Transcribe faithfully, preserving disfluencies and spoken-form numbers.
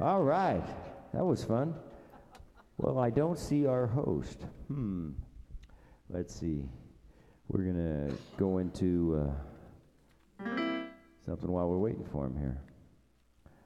All right, that was fun. Well, I don't see our host. Hmm. Let's see. We're gonna go into uh, something while we're waiting for him here.